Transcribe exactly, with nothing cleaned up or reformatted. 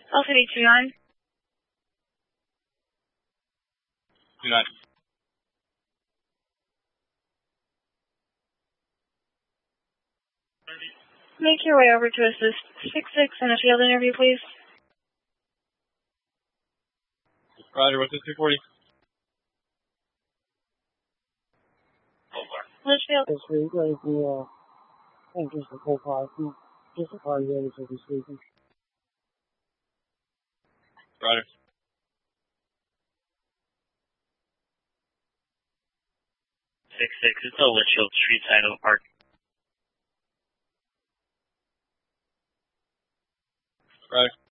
Alpha eight two nine. two nine. Make your way over to assist six six in a field interview, please. Roger, what's this two forty? Litchfield. This week, like, the, uh, I think just the whole car, just the car ready for this weekend. Roger. six six, it's a Litchfield Street side of the park. Roger.